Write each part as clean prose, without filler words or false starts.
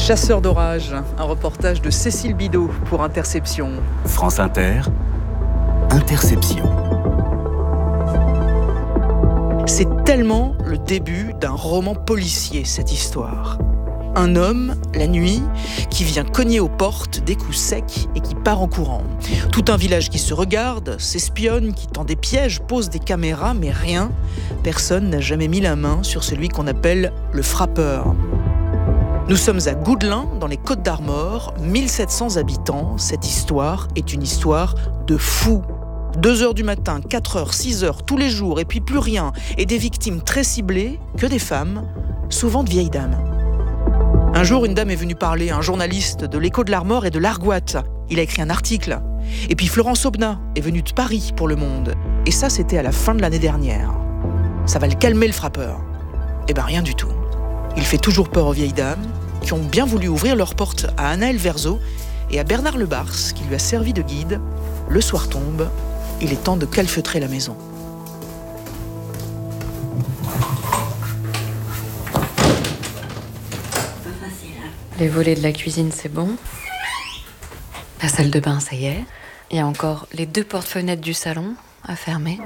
Chasseurs d'orage, un reportage de Cécile Bidot pour Interception. France Inter, Interception. C'est tellement le début d'un roman policier, cette histoire. Un homme, la nuit, qui vient cogner aux portes des coups secs et qui part en courant. Tout un village qui se regarde, s'espionne, qui tend des pièges, pose des caméras, mais rien. Personne n'a jamais mis la main sur celui qu'on appelle le frappeur. Nous sommes à Goudelin, dans les Côtes-d'Armor, 1700 habitants. Cette histoire est une histoire de fou. 2h du matin, 4h, 6h, tous les jours, et puis plus rien. Et des victimes très ciblées, que des femmes, souvent de vieilles dames. Un jour, une dame est venue parler à un journaliste de l'Écho de l'Armor et de l'Argoat. Il a écrit un article. Et puis Florence Aubenas est venue de Paris pour Le Monde. Et ça, c'était à la fin de l'année dernière. Ça va le calmer, le frappeur. Eh ben, rien du tout. Il fait toujours peur aux vieilles dames qui ont bien voulu ouvrir leurs portes à Anaëlle Verzo et à Bernard Lebars, qui lui a servi de guide. Le soir tombe, il est temps de calfeutrer la maison. Les volets de la cuisine, c'est bon. La salle de bain, ça y est. Il y a encore les 2 portes-fenêtres du salon à fermer.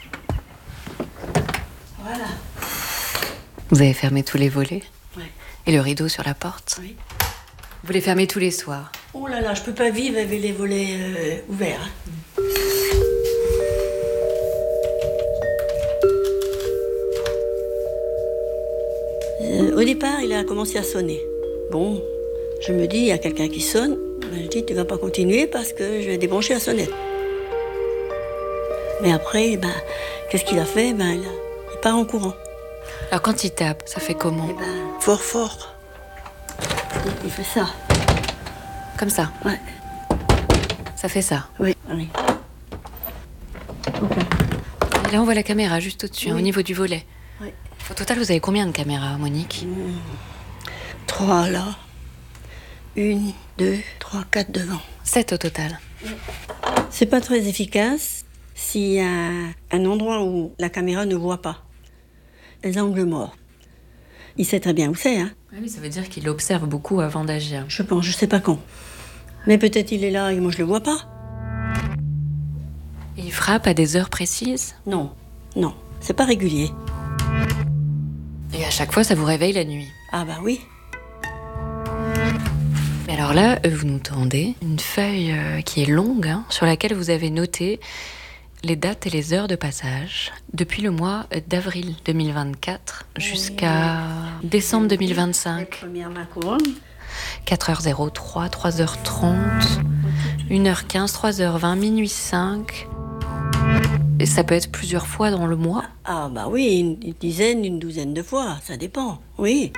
Voilà. Vous avez fermé tous les volets? Oui. Et le rideau sur la porte? Oui. Vous les fermez tous les soirs? Oh là là, je peux pas vivre avec les volets ouverts. Au départ, il a commencé à sonner. Bon, je me dis, il y a quelqu'un qui sonne. Je dis, tu vas pas continuer parce que je vais débrancher la sonnette. Mais après, qu'est-ce qu'il a fait? Il part en courant. Alors quand il tape, ça fait comment? Fort, fort. Il fait ça. Comme ça? Ouais. Ça fait ça? Oui, oui. Okay. Et là, on voit la caméra juste au-dessus, Oui. au niveau du volet. Oui. Au total, vous avez combien de caméras, Monique? 3 là. 1, 2, 3, 4 devant. 7 au total. C'est pas très efficace s'il y a un endroit où la caméra ne voit pas. Les angles morts. Il sait très bien où c'est, hein. Oui, ça veut dire qu'il observe beaucoup avant d'agir. Je pense, je sais pas quand. Mais peut-être il est là et moi je le vois pas. Et il frappe à des heures précises? Non, non, c'est pas régulier. Et à chaque fois, ça vous réveille la nuit? Ah bah oui. Mais alors là, vous nous tendez une feuille qui est longue, hein, sur laquelle vous avez noté les dates et les heures de passage depuis le mois d'avril 2024 jusqu'à décembre 2025. Les premières Macron. 4h03, 3h30, 1h15, 3h20, minuit 5. Et ça peut être plusieurs fois dans le mois. Ah bah oui, une dizaine, une douzaine de fois, ça dépend, oui.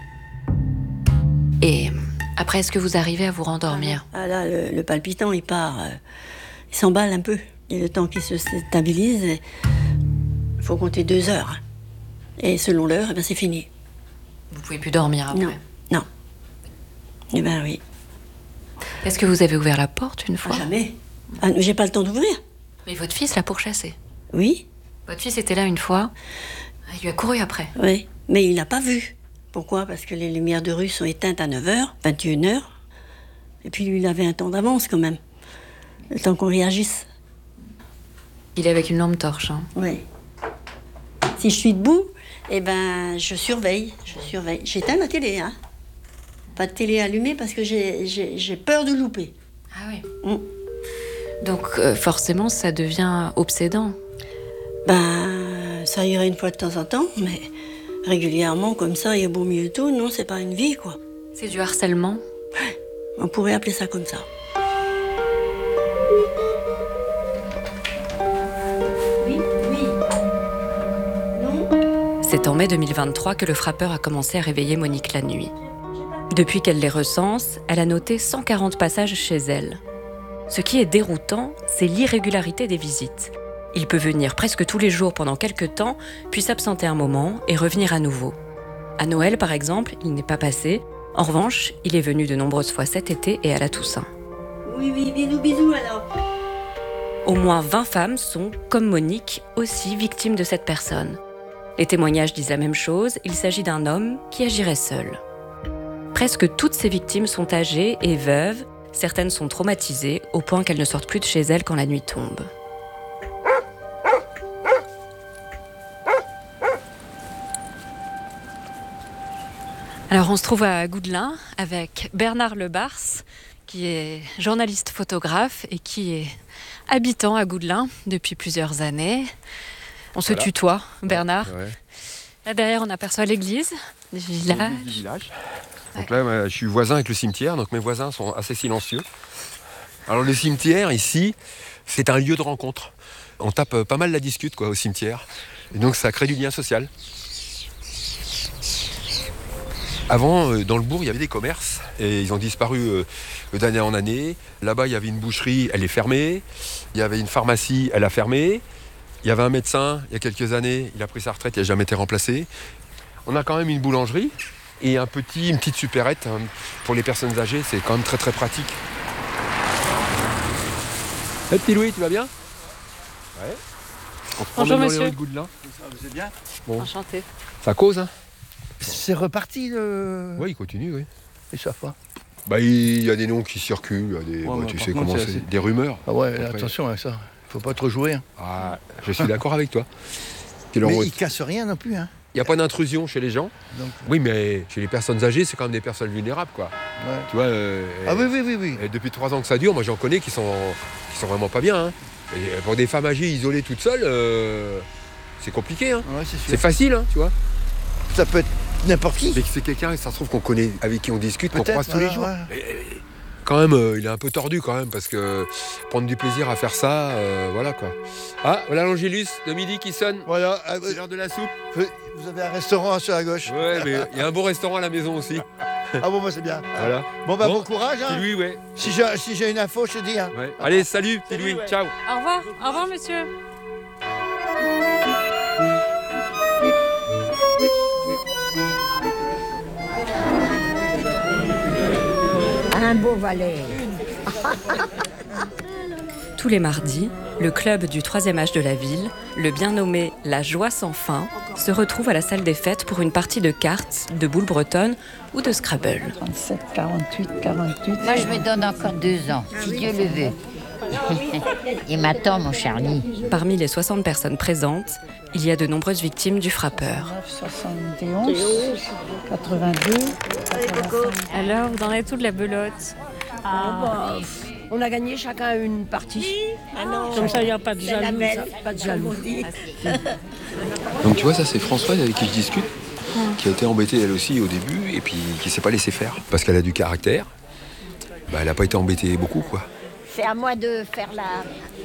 Et après, est-ce que vous arrivez à vous rendormir? Ah là, le palpitant, il part, il s'emballe un peu. Et le temps qu'il se stabilise, il faut compter 2 heures. Et selon l'heure, c'est fini. Vous pouvez plus dormir après? Non, non. Eh ben oui. Est-ce que vous avez ouvert la porte une fois? Jamais. Ah, j'ai pas le temps d'ouvrir. Mais votre fils l'a pourchassé. Oui, Votre fils était là une fois. Il lui a couru après. oui. Mais il l'a pas vu. Pourquoi? Parce que les lumières de rue sont éteintes à 9h, 21h. Et puis lui, il avait un temps d'avance quand même. Le temps qu'on réagisse. Il est avec une lampe torche, hein. Oui. Si je suis debout, je surveille. J'éteins la télé, hein. Pas de télé allumée parce que j'ai peur de louper. Ah oui. Donc forcément, ça devient obsédant. Ça irait une fois de temps en temps, mais régulièrement comme ça, et au beau milieu de tout, non, c'est pas une vie, quoi. C'est du harcèlement? On pourrait appeler ça comme ça. Oui. Non. C'est en mai 2023 que le frappeur a commencé à réveiller Monique la nuit. Depuis qu'elle les recense, elle a noté 140 passages chez elle. Ce qui est déroutant, c'est l'irrégularité des visites. Il peut venir presque tous les jours pendant quelques temps, puis s'absenter un moment et revenir à nouveau. À Noël, par exemple, il n'est pas passé. En revanche, il est venu de nombreuses fois cet été et à la Toussaint. Oui, bisous alors. Au moins 20 femmes sont, comme Monique, aussi victimes de cette personne. Les témoignages disent la même chose, il s'agit d'un homme qui agirait seul. Presque toutes ces victimes sont âgées et veuves. Certaines sont traumatisées au point qu'elles ne sortent plus de chez elles quand la nuit tombe. Alors on se trouve à Goudelin avec Bernard Lebars, qui est journaliste photographe et qui est habitant à Goudelin depuis plusieurs années. On se tutoie, Bernard. Ouais. Là derrière on aperçoit l'église du village. Donc là, je suis voisin avec le cimetière, donc mes voisins sont assez silencieux. Alors le cimetière, ici, c'est un lieu de rencontre. On tape pas mal la discute au cimetière. Et donc ça crée du lien social. Avant, dans le bourg, il y avait des commerces et ils ont disparu d'année en année. Là-bas, il y avait une boucherie, elle est fermée. Il y avait une pharmacie, elle a fermé. Il y avait un médecin, il y a quelques années, il a pris sa retraite, il n'a jamais été remplacé. On a quand même une boulangerie et une petite supérette. Pour les personnes âgées, c'est quand même très très pratique. Hey, petit Louis, tu vas bien? Ouais. On se promène dans les rues de Goudelin. Vous êtes bien? Bon. Enchanté. Ça cause, hein? C'est reparti le. Oui, il continue, oui. Ils savent pas. Bah, il y a des noms qui circulent, il y a des, Ouais, tu par sais contre, comment c'est c'est, assez- des rumeurs. Ah ouais, Après. attention à ça. Faut pas trop jouer. Hein. Ah, je suis d'accord avec toi. Il Mais n'y ils cassent rien non plus. Hein. a pas d'intrusion chez les gens. Donc, Oui, mais chez les personnes âgées, c'est quand même des personnes vulnérables, quoi. ouais. Tu vois. Ah oui. Et depuis 3 ans que ça dure, moi j'en connais qui sont vraiment pas bien. Hein. Et pour des femmes âgées isolées toutes seules, c'est compliqué. Hein. Ouais, c'est sûr. C'est facile, hein, tu vois. Ça peut être n'importe qui. Mais c'est quelqu'un, ça se trouve qu'on connaît, avec qui on discute, qu'on Peut-être, croise tous les jours. ouais. Quand même, il est un peu tordu quand même, parce que prendre du plaisir à faire ça, voilà quoi. Ah, voilà l'Angélus de midi qui sonne. Voilà. C'est l'heure de la soupe. Vous avez un restaurant sur la gauche. Ouais, mais il y a un bon restaurant à la maison aussi. Ah bon, bah, c'est bien. Voilà. Bon courage. Hein. Petit Louis, ouais. Si j'ai une info, je te dis. Hein. Ouais. Allez, salut, petit Louis. ouais. Ciao. Au revoir monsieur. Un beau valet. Tous les mardis, le club du 3e âge de la ville, le bien nommé La Joie sans fin, se retrouve à la salle des fêtes pour une partie de cartes, de boules bretonnes ou de Scrabble. 37, 48, 48. Moi, je me donne encore 2 ans, si Dieu le veut. Il m'attend, mon Charlie. Parmi les 60 personnes présentes, il y a de nombreuses victimes du frappeur. 71, 82, 85. Alors, vous en avez tout de la belote? On a gagné chacun une partie. Comme ça, il n'y a pas de jaloux. Pas de jaloux. Donc tu vois, ça c'est Françoise avec qui je discute, qui a été embêtée elle aussi au début, et puis qui s'est pas laissée faire. Parce qu'elle a du caractère, bah, elle a pas été embêtée beaucoup, quoi. C'est à moi de faire la...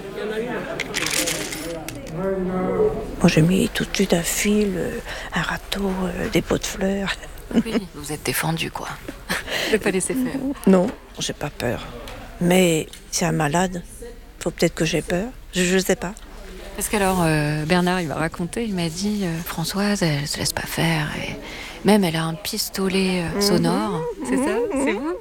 Moi, j'ai mis tout de suite un fil, un râteau, des pots de fleurs. Oui, vous êtes défendu, quoi. Ne pas laisser faire. Non, j'ai pas peur. Mais c'est un malade. Faut peut-être que j'ai peur. Je sais pas. Parce qu'alors, Bernard, il m'a raconté, il m'a dit, Françoise, elle se laisse pas faire. Et même, elle a un pistolet sonore. C'est ça? C'est vous?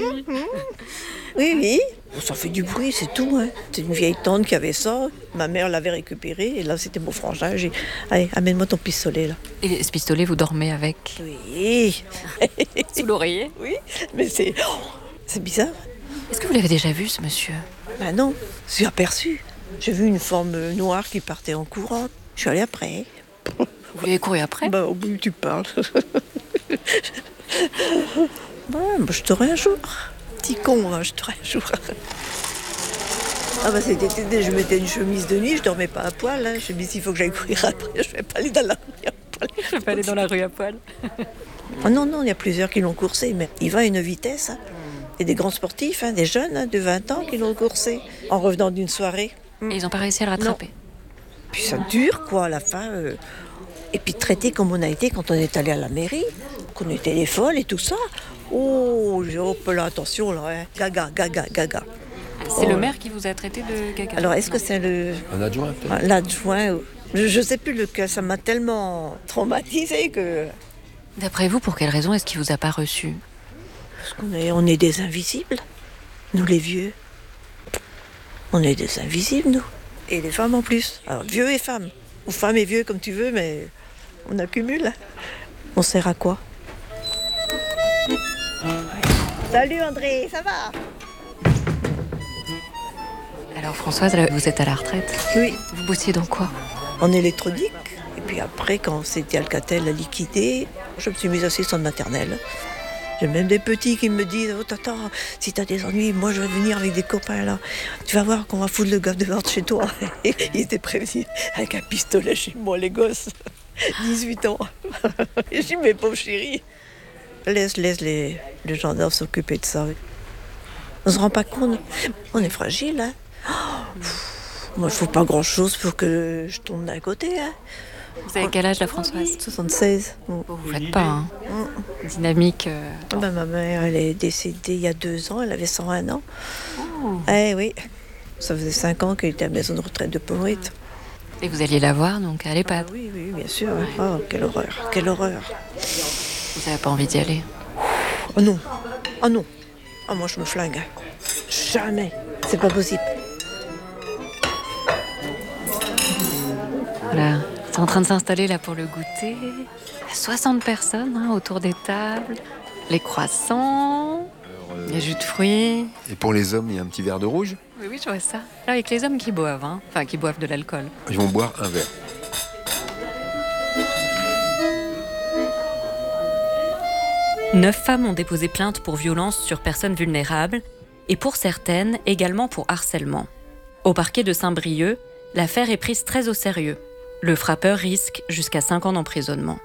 Oui. Ça fait du bruit, c'est tout. Hein. C'est une vieille tante qui avait ça. Ma mère l'avait récupéré. Et là, c'était mon frangin. J'ai dit, allez, amène-moi ton pistolet, là. Et ce pistolet, vous dormez avec? Oui. Sous l'oreiller? Oui, mais c'est bizarre. Est-ce que vous l'avez déjà vu, ce monsieur? Ben non, je suis aperçue. J'ai vu une forme noire qui partait en courant. Je suis allée après. Vous lui avez couru après? Bah, au bout, tu parles. Je t'aurai un jour. Petit con, hein, je t'aurai un jour. Ah bah c'était, je mettais une chemise de nuit, je dormais pas à poil. Hein. Je me dis s'il faut que j'aille courir après, je vais pas aller dans la rue à poil. Je vais pas aller dans la rue à poil. Oh non, il y a plusieurs qui l'ont coursé, mais il va à une vitesse. Hein. Et des grands sportifs, hein, des jeunes hein, de 20 ans qui l'ont coursé en revenant d'une soirée. Et ils n'ont pas réussi à le rattraper? Puis ça dure, quoi, à la fin. Et puis traité comme on a été quand on est allé à la mairie, qu'on était les folles et tout ça. Oh, là, attention, là, hein. Gaga. C'est le maire qui vous a traité de gaga? Alors, est-ce que c'est Un adjoint, peut-être. l'adjoint? Je sais plus lequel, ça m'a tellement traumatisée que... D'après vous, pour quelle raison est-ce qu'il vous a pas reçu? Parce on est des invisibles, nous les vieux. On est des invisibles, nous. Et les femmes en plus. Alors, vieux et femmes. Ou femmes et vieux, comme tu veux, mais on accumule. On sert à quoi? Salut André, ça va? Alors Françoise, vous êtes à la retraite. Oui. Vous bossiez dans quoi? En électronique. Et puis après, quand c'était Alcatel a liquidé, je me suis mise assistante maternelle. J'ai même des petits qui me disent « Oh tata, si t'as des ennuis, moi je vais venir avec des copains là. Tu vas voir qu'on va foutre le gars dehors de chez toi. » Et ils étaient prévenus avec un pistolet chez moi, les gosses. 18 ans. Et j'ai dit « Mais pauvre chérie, laisse les gendarmes s'occuper de ça. » On se rend pas compte. On est fragile, hein. Moi, il faut pas grand-chose pour que je tourne d'un côté, hein. Vous avez quel âge, la Françoise? 76. Vous faites pas, hein. Dynamique. Ma mère, elle est décédée il y a 2 ans, elle avait 101 ans. Eh oui, ça faisait 5 ans qu'elle était à la maison de retraite de Porrite. Et vous alliez la voir, donc, à l'EHPAD? Oui, bien sûr. Oh, quelle horreur, quelle horreur. Vous n'avez pas envie d'y aller? Oh non, oh non. Oh, moi, je me flingue. Jamais, c'est pas possible. Voilà. C'est en train de s'installer là pour le goûter. Il y a 60 personnes autour des tables. Les croissants, les jus de fruits. Et pour les hommes, il y a un petit verre de rouge. Oui, je vois ça. Là, avec les hommes qui boivent, hein. Enfin, qui boivent de l'alcool. Ils vont boire un verre. Neuf femmes ont déposé plainte pour violence sur personnes vulnérables et pour certaines, également pour harcèlement. Au parquet de Saint-Brieuc, l'affaire est prise très au sérieux. Le frappeur risque jusqu'à 5 ans d'emprisonnement.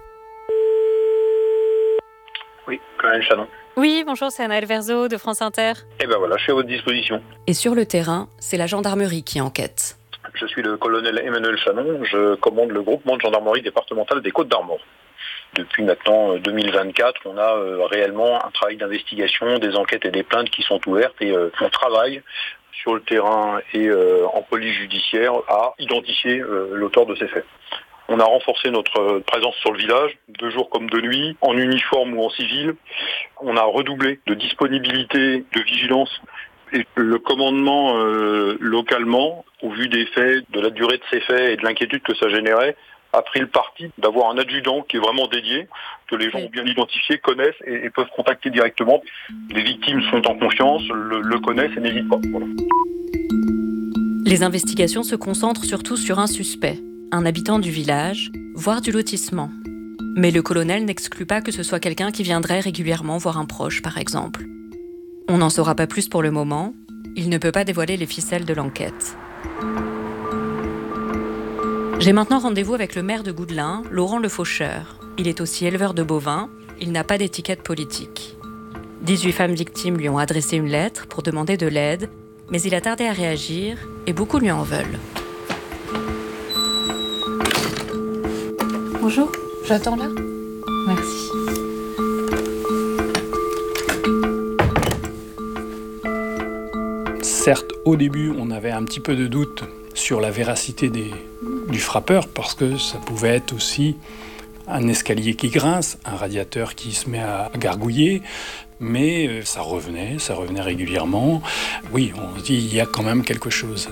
Oui, Colonel Chanon. Oui, bonjour, c'est Anaëlle Verzo de France Inter. Et ben voilà, je suis à votre disposition. Et sur le terrain, c'est la gendarmerie qui enquête. Je suis le colonel Emmanuel Chanon, je commande le groupement de gendarmerie départementale des Côtes-d'Armor. Depuis maintenant 2024, on a réellement un travail d'investigation, des enquêtes et des plaintes qui sont ouvertes et on travaille sur le terrain et en police judiciaire à identifier l'auteur de ces faits. On a renforcé notre présence sur le village, de jour comme de nuit, en uniforme ou en civil. On a redoublé de disponibilité, de vigilance. Et le commandement localement, au vu des faits, de la durée de ces faits et de l'inquiétude que ça générait, a pris le parti d'avoir un adjudant qui est vraiment dédié, que les gens ont bien identifié, connaissent et peuvent contacter directement. Les victimes sont en confiance, le connaissent et n'hésitent pas. Voilà. Les investigations se concentrent surtout sur un suspect, un habitant du village, voire du lotissement. Mais le colonel n'exclut pas que ce soit quelqu'un qui viendrait régulièrement voir un proche, par exemple. On n'en saura pas plus pour le moment. Il ne peut pas dévoiler les ficelles de l'enquête. J'ai maintenant rendez-vous avec le maire de Goudelin, Laurent Le Faucheur. Il est aussi éleveur de bovins. Il n'a pas d'étiquette politique. 18 femmes victimes lui ont adressé une lettre pour demander de l'aide, mais il a tardé à réagir et beaucoup lui en veulent. Bonjour, j'attends là. Merci. Certes, au début, on avait un petit peu de doute sur la véracité du frappeur, parce que ça pouvait être aussi un escalier qui grince, un radiateur qui se met à gargouiller, mais ça revenait régulièrement. Oui, on se dit, il y a quand même quelque chose.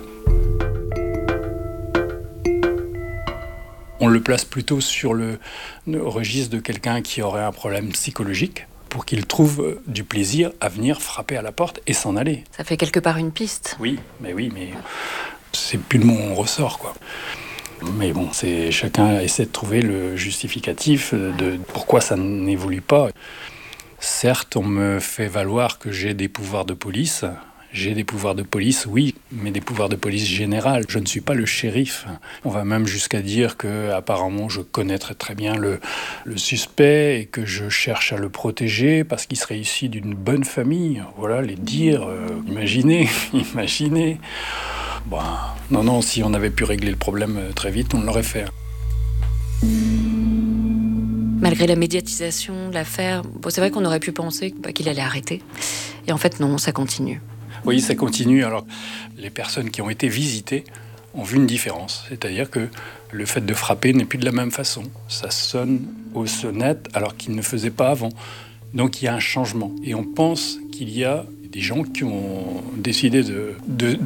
On le place plutôt sur le registre de quelqu'un qui aurait un problème psychologique, pour qu'il trouve du plaisir à venir frapper à la porte et s'en aller. Ça fait quelque part une piste. Oui, mais c'est plus de mon ressort, quoi. Mais bon, chacun essaie de trouver le justificatif de pourquoi ça n'évolue pas. Certes, on me fait valoir que j'ai des pouvoirs de police. J'ai des pouvoirs de police, oui, mais des pouvoirs de police générales. Je ne suis pas le shérif. On va même jusqu'à dire que, apparemment, je connais très bien le suspect et que je cherche à le protéger parce qu'il serait issu d'une bonne famille. Voilà, les dires, imaginez. Bon, non, si on avait pu régler le problème très vite, on l'aurait fait. Malgré la médiatisation de l'affaire, c'est vrai qu'on aurait pu penser qu'il allait arrêter. Et en fait, non, ça continue. Oui, ça continue. Alors, les personnes qui ont été visitées ont vu une différence. C'est-à-dire que le fait de frapper n'est plus de la même façon. Ça sonne aux sonnettes alors qu'il ne faisait pas avant. Donc, il y a un changement. Et on pense qu'il y a des gens qui ont décidé de